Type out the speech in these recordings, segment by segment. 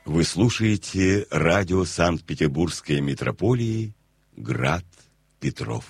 Вы слушаете радио Санкт-Петербургской митрополии «Град Петров».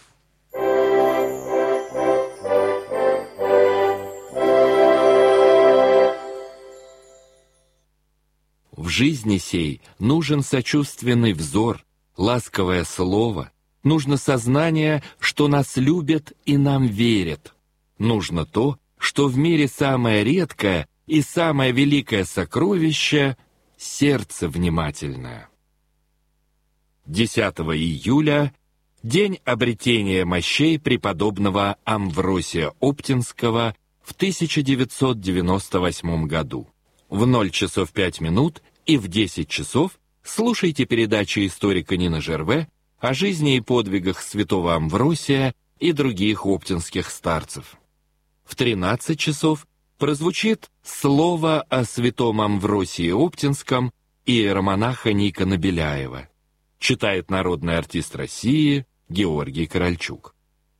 В жизни сей нужен сочувственный взор, ласковое слово, нужно сознание, что нас любят и нам верят. Нужно то, что в мире самое редкое и самое великое сокровище — сердце внимательное. 10 июля — день обретения мощей преподобного Амвросия Оптинского в 1998 году. В 0 часов 5 минут и в 10 часов слушайте передачи историка Нины Жерве о жизни и подвигах святого Амвросия и других оптинских старцев. В 13 часов прозвучит слово о святом Амвросии Оптинском и иеромонаха Никона Беляева. Читает народный артист России Георгий Корольчук.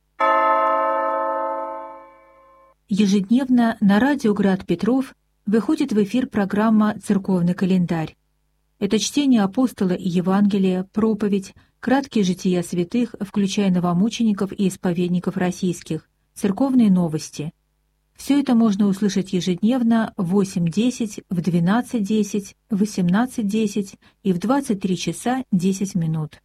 Ежедневно на радио «Град Петров» выходит в эфир программа «Церковный календарь». Это чтение апостола и Евангелия, проповедь, краткие жития святых, включая новомучеников и исповедников российских, церковные новости. Все это можно услышать ежедневно в 8:10, в 12:10, в 18:10 и в 23 часа 10 минут.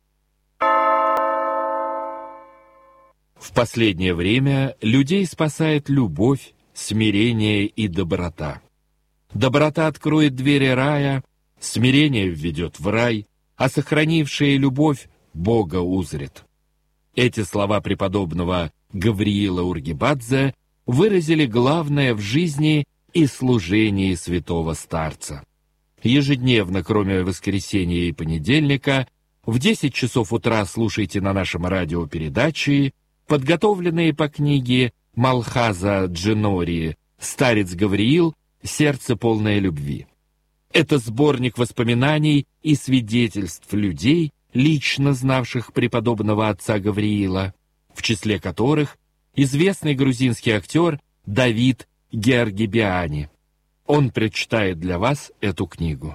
В последнее время людей спасает любовь, смирение и доброта. Доброта откроет двери рая, смирение введет в рай, а сохранившая любовь Бога узрит. Эти слова преподобного Гавриила Ургибадзе выразили главное в жизни и служении святого старца. Ежедневно, кроме воскресенья и понедельника, в 10 часов утра слушайте на нашем радио передачи, подготовленные по книге Малхаза Джинори «Старец Гавриил. Сердце полное любви». Это сборник воспоминаний и свидетельств людей, лично знавших преподобного отца Гавриила, в числе которых известный грузинский актер Давид Георгибиани. Он прочитает для вас эту книгу.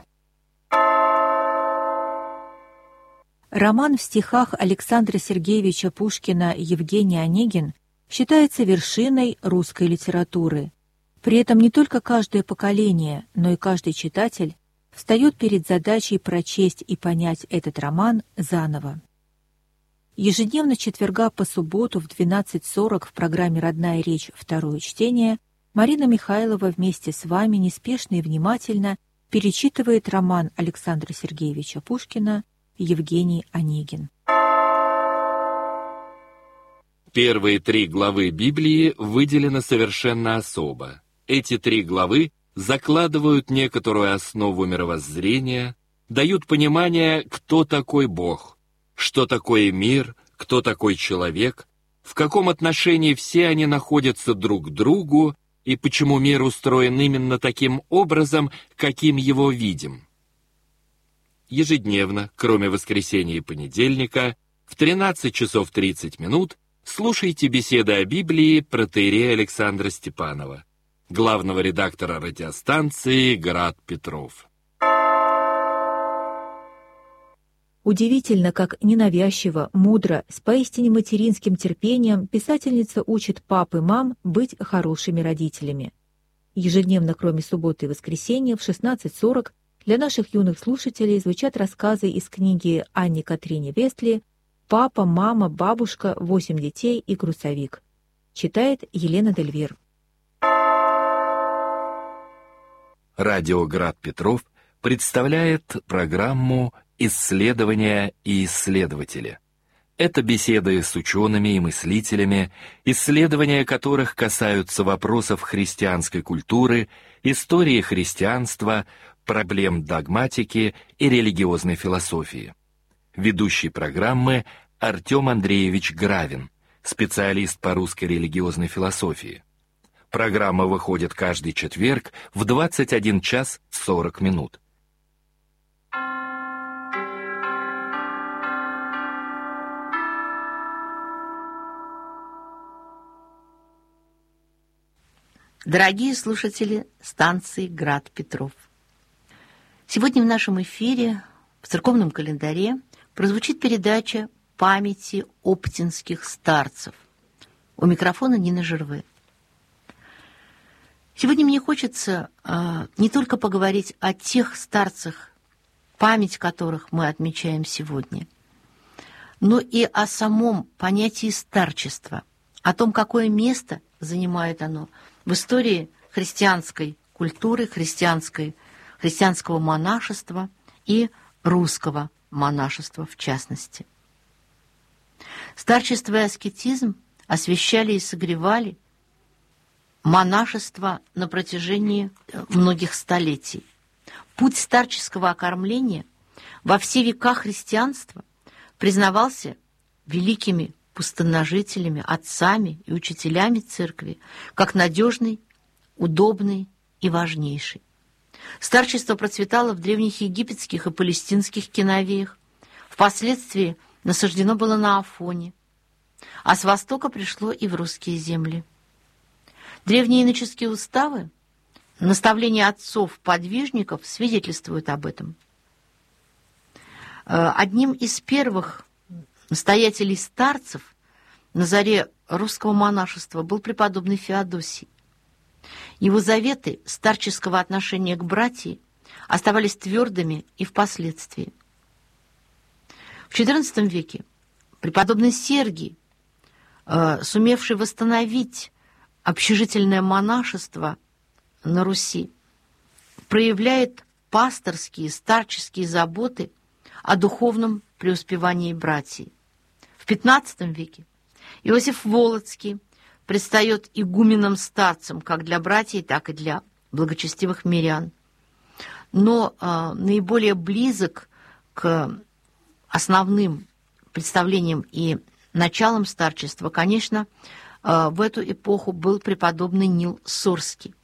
Роман в стихах Александра Сергеевича Пушкина «Евгений Онегин» считается вершиной русской литературы. При этом не только каждое поколение, но и каждый читатель встает перед задачей прочесть и понять этот роман заново. Ежедневно с четверга по субботу в 12:40 в программе «Родная речь. Второе чтение» Марина Михайлова вместе с вами неспешно и внимательно перечитывает роман Александра Сергеевича Пушкина «Евгений Онегин». Первые 3 главы Библии выделены совершенно особо. Эти 3 главы закладывают некоторую основу мировоззрения, дают понимание, кто такой Бог, что такое мир, кто такой человек, в каком отношении все они находятся друг к другу и почему мир устроен именно таким образом, каким его видим. Ежедневно, кроме воскресенья и понедельника, в 13 часов 30 минут слушайте беседы о Библии протоиерея Александра Степанова, главного редактора радиостанции «Град Петров». Удивительно, как ненавязчиво, мудро, с поистине материнским терпением писательница учит пап и мам быть хорошими родителями. Ежедневно, кроме субботы и воскресенья, в 16:40 для наших юных слушателей звучат рассказы из книги Анни Катрини Вестли «Папа, мама, бабушка, 8 детей и грузовик». Читает Елена Дельвир. Радио «Град Петров» представляет программу «Исследования и исследователи». Это беседы с учеными и мыслителями, исследования которых касаются вопросов христианской культуры, истории христианства, проблем догматики и религиозной философии. Ведущий программы Артем Андреевич Гравин, специалист по русской религиозной философии. Программа выходит каждый четверг в 21 час 40 минут. Дорогие слушатели станции «Град Петров», Сегодня в нашем эфире, в церковном календаре, прозвучит передача «Памяти оптинских старцев». У микрофона Нина Жерве. Сегодня мне хочется не только поговорить о тех старцах, память которых мы отмечаем сегодня, но и о самом понятии старчества, о том, какое место занимает оно в истории христианской культуры, христианского монашества и русского монашества в частности. Старчество и аскетизм освещали и согревали монашество на протяжении многих столетий. Путь старческого окормления во все века христианства признавался великими пустынножителями, отцами и учителями церкви как надежный, удобный и важнейший. Старчество процветало в древних египетских и палестинских киновеях, впоследствии насаждено было на Афоне, а с востока пришло и в русские земли. Древние иноческие уставы, наставления отцов-подвижников свидетельствуют об этом. Одним из первых настоятелей старцев на заре русского монашества был преподобный Феодосий. Его заветы старческого отношения к братии оставались твердыми и впоследствии. В XIV веке преподобный Сергий, сумевший восстановить общежительное монашество на Руси, проявляет пасторские, старческие заботы о духовном преуспевании братьев. В XV веке Иосиф Волоцкий предстает игуменом-старцем как для братьев, так и для благочестивых мирян. Но наиболее близок к основным представлениям и началам старчества, конечно, в эту эпоху был преподобный Нил Сорский.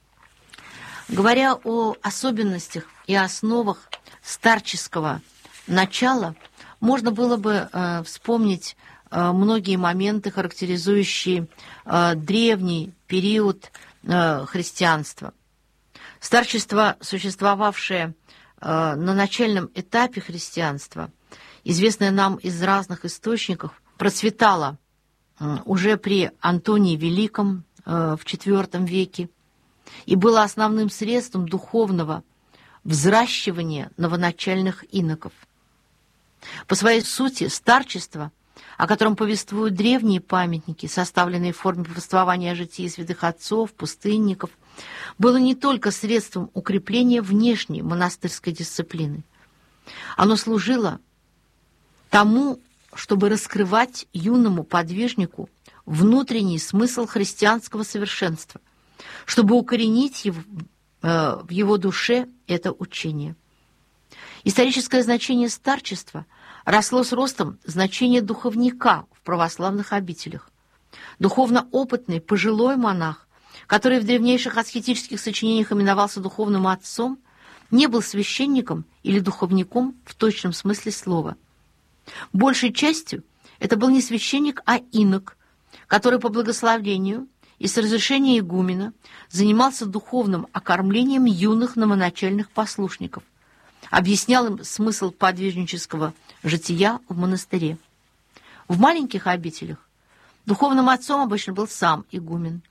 Говоря о особенностях и основах старческого начала, можно было бы вспомнить многие моменты, характеризующие древний период христианства. Старчество, существовавшее на начальном этапе христианства, известное нам из разных источников, процветало уже при Антонии Великом в IV веке и было основным средством духовного взращивания новоначальных иноков. По своей сути, старчество, о котором повествуют древние памятники, составленные в форме повествования о житии святых отцов, пустынников, было не только средством укрепления внешней монастырской дисциплины. Оно служило тому, чтобы раскрывать юному подвижнику внутренний смысл христианского совершенства, чтобы укоренить в его душе это учение. Историческое значение старчества росло с ростом значения духовника в православных обителях. Духовно опытный пожилой монах, который в древнейших аскетических сочинениях именовался духовным отцом, не был священником или духовником в точном смысле слова. Большей частью это был не священник, а инок, который по благословению и с разрешения игумена занимался духовным окормлением юных новоначальных послушников, объяснял им смысл подвижнического жития в монастыре. В маленьких обителях духовным отцом обычно был сам игумен.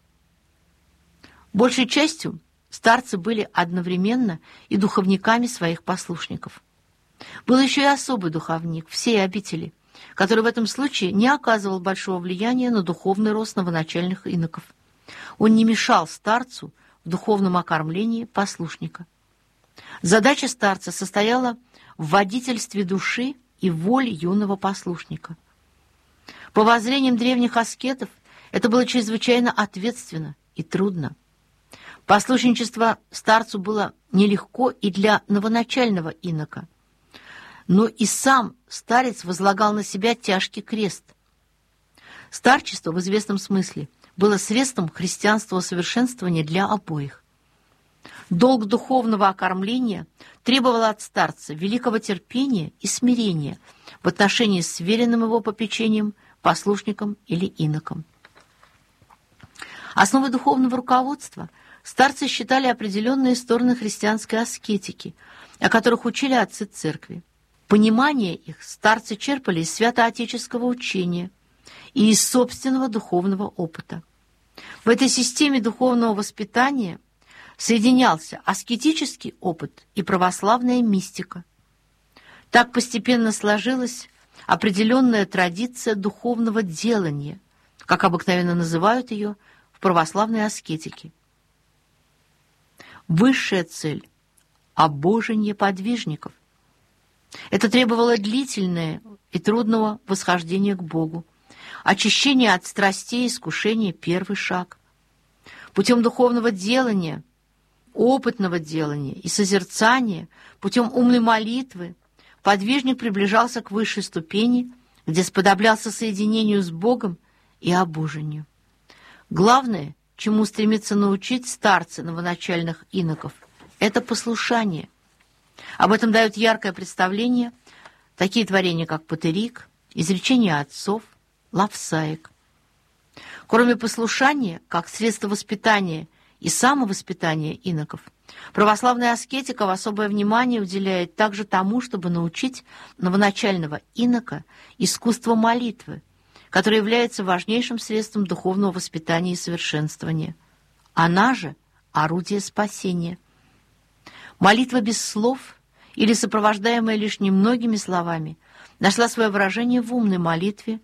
Большей частью старцы были одновременно и духовниками своих послушников. Был еще и особый духовник всей обители, который в этом случае не оказывал большого влияния на духовный рост новоначальных иноков. Он не мешал старцу в духовном окормлении послушника. Задача старца состояла в водительстве души и воли юного послушника. По воззрениям древних аскетов, это было чрезвычайно ответственно и трудно. Послушничество старцу было нелегко и для новоначального инока, но и сам старец возлагал на себя тяжкий крест. Старчество в известном смысле было средством христианского совершенствования для обоих. Долг духовного окормления требовал от старца великого терпения и смирения в отношении с веренным его попечением, послушником или иноком. Основой духовного руководства старцы считали определенные стороны христианской аскетики, о которых учили отцы церкви. Понимание их старцы черпали из святоотеческого учения и из собственного духовного опыта. В этой системе духовного воспитания соединялся аскетический опыт и православная мистика. Так постепенно сложилась определенная традиция духовного делания, как обыкновенно называют ее в православной аскетике. Высшая цель – обожение подвижников. Это требовало длительного и трудного восхождения к Богу, очищение от страстей и искушения – первый шаг. Путем духовного делания, опытного делания и созерцания, путем умной молитвы, подвижник приближался к высшей ступени, где сподоблялся соединению с Богом и обожению. Главное, чему стремятся научить старцы новоначальных иноков, это послушание. Об этом дают яркое представление такие творения, как «Патерик», «Изречения отцов», «Лавсаик». Кроме послушания, как средство воспитания и самовоспитания иноков, православная аскетика в особое внимание уделяет также тому, чтобы научить новоначального инока искусству молитвы, которое является важнейшим средством духовного воспитания и совершенствования. Она же – орудие спасения. Молитва без слов или сопровождаемая лишь немногими словами нашла свое выражение в умной молитве